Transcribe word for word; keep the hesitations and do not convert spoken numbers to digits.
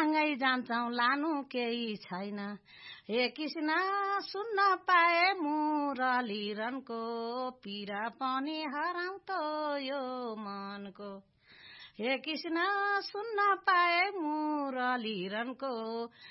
सँगै जान्छौ लानु केही छैन। हे कृष्ण सुन्न पाए मुरलीरनको पीडा पनि हराउँदो यो मनको। हे कृष्ण सुन्न पाए मुरलीरनको